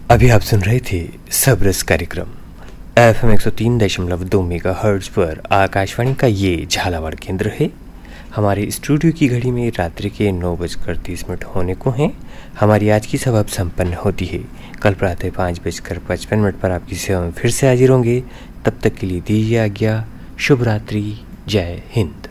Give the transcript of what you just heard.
अभी आप सुन रहे थे सबरस कार्यक्रम FM 103.2 मेगाहर्ट्ज पर आकाशवाणी का ये झालावाड़ केंद्र है। हमारे स्टूडियो की घड़ी में रात्रि के 9:30 होने को हैं। हमारी आज की सभा अब संपन्न होती है। कल प्रातः 5:55 पर आपकी सेवा में फिर से हाजिर होंगे। तब तक के लिए दीजिए आज्ञा। शुभ रात्रि। जय हिंद।